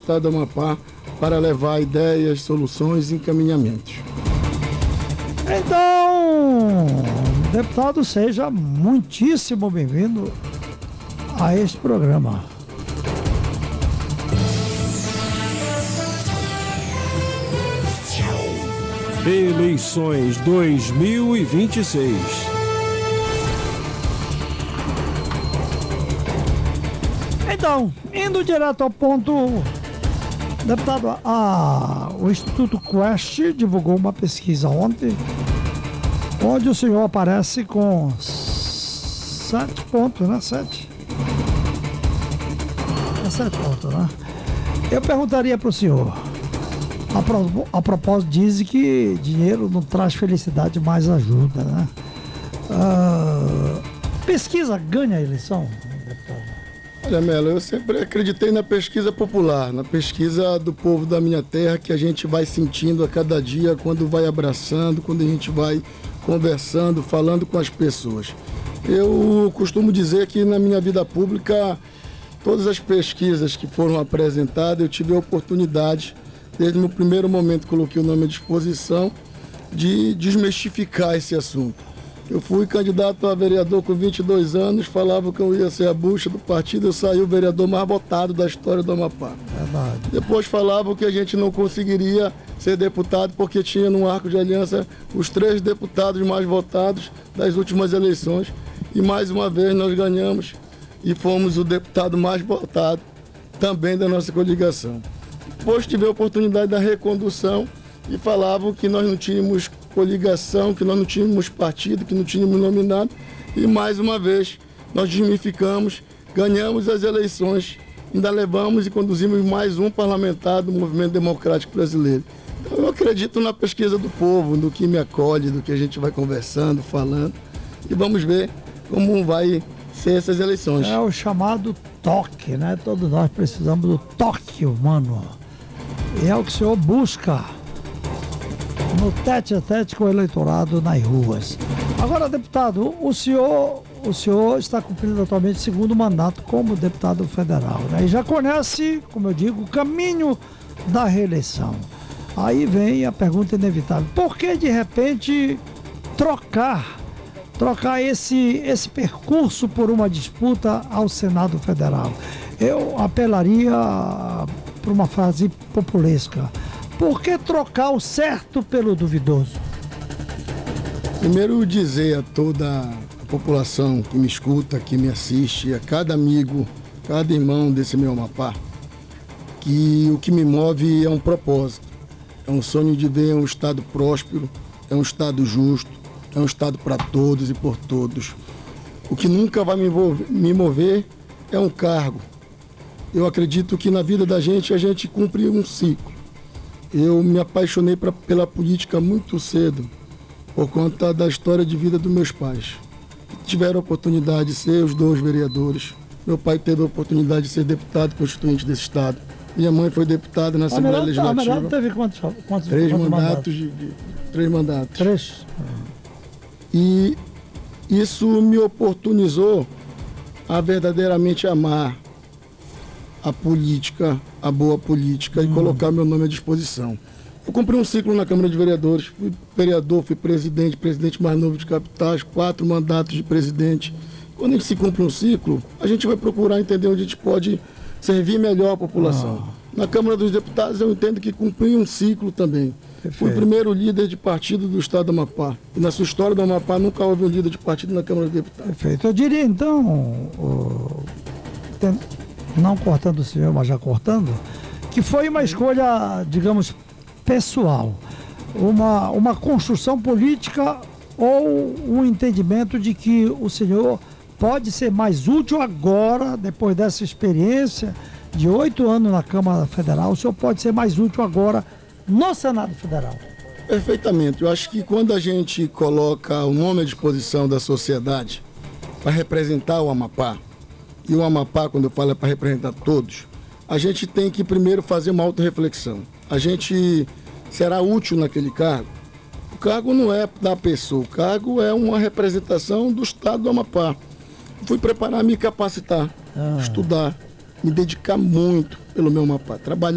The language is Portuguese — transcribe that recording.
estado do Amapá para levar ideias, soluções e encaminhamentos. Então, deputado, seja muitíssimo bem-vindo a este programa. Eleições 2026. Então, indo direto ao ponto, deputado, o Instituto Quest divulgou uma pesquisa ontem, onde o senhor aparece com 7 pontos, né? 7 pontos, né? Eu perguntaria para o senhor, a propósito, dizem que dinheiro não traz felicidade, mas ajuda, né? Pesquisa ganha a eleição, deputado? Olha, Melo, eu sempre acreditei na pesquisa popular, na pesquisa do povo da minha terra, que a gente vai sentindo a cada dia, quando vai abraçando, quando a gente vai conversando, falando com as pessoas. Eu costumo dizer que na minha vida pública, todas as pesquisas que foram apresentadas, eu tive a oportunidade, desde o meu primeiro momento que coloquei o nome à disposição, de desmistificar esse assunto. Eu fui candidato a vereador com 22 anos, falava que eu ia ser a bucha do partido, eu saí o vereador mais votado da história do Amapá. Verdade. Depois falavam que a gente não conseguiria ser deputado porque tinha no arco de aliança os 3 deputados mais votados das últimas eleições. E mais uma vez nós ganhamos e fomos o deputado mais votado também da nossa coligação. Depois tive a oportunidade da recondução e falavam que nós não tínhamos coligação, que nós não tínhamos partido, que não tínhamos nominado. E mais uma vez nós desmistificamos, ganhamos as eleições, ainda levamos e conduzimos mais um parlamentar do Movimento Democrático Brasileiro. Então, eu acredito na pesquisa do povo, no que me acolhe, do que a gente vai conversando, falando. E vamos ver como vai ser essas eleições. É o chamado toque, né? Todos nós precisamos do toque humano. E é o que o senhor busca no tete-a-tete com o eleitorado nas ruas. Agora, deputado, o senhor está cumprindo atualmente o 2º mandato como deputado federal, né? E já conhece, como eu digo, o caminho da reeleição. Aí vem a pergunta inevitável: por que de repente trocar esse percurso por uma disputa ao Senado Federal? Eu apelaria para uma frase populesca: por que trocar o certo pelo duvidoso? Primeiro, dizer a toda a população que me escuta, que me assiste, a cada amigo, cada irmão desse meu Amapá, que o que me move é um propósito, é um sonho de ver um estado próspero, é um estado justo, é um estado para todos e por todos. O que nunca vai me mover é um cargo. Eu acredito que na vida da gente, a gente cumpre um ciclo. Eu me apaixonei pela política muito cedo, por conta da história de vida dos meus pais. Tiveram a oportunidade de ser os 2 vereadores. Meu pai teve a oportunidade de ser deputado constituinte desse estado. Minha mãe foi deputada na Assembleia Legislativa. A teve quantos 3 mandatos? 3 mandatos. 3? E isso me oportunizou a verdadeiramente amar a política, a boa política, e colocar meu nome à disposição. Eu cumpri um ciclo na Câmara de Vereadores, fui vereador, fui presidente mais novo de capitais, 4 mandatos de presidente. Quando a gente se cumpre um ciclo, a gente vai procurar entender onde a gente pode servir melhor a população. Na Câmara dos Deputados, eu entendo que cumpri um ciclo também. Perfeito. Fui o primeiro líder de partido do estado do Amapá. E na sua história do Amapá nunca houve um líder de partido na Câmara dos Deputados. Perfeito. Eu diria então, não cortando o senhor, mas já cortando, que foi uma escolha, digamos, pessoal, uma construção política ou um entendimento de que o senhor pode ser mais útil agora, depois dessa experiência de 8 anos na Câmara Federal, o senhor pode ser mais útil agora no Senado Federal? Perfeitamente. Eu acho que quando a gente coloca o nome à disposição da sociedade para representar o Amapá, e o Amapá, quando eu falo, é para representar todos, a gente tem que primeiro fazer uma autorreflexão. A gente será útil naquele cargo? O cargo não é da pessoa, o cargo é uma representação do estado do Amapá. Fui preparar, me capacitar, estudar, me dedicar muito pelo meu Amapá, trabalhar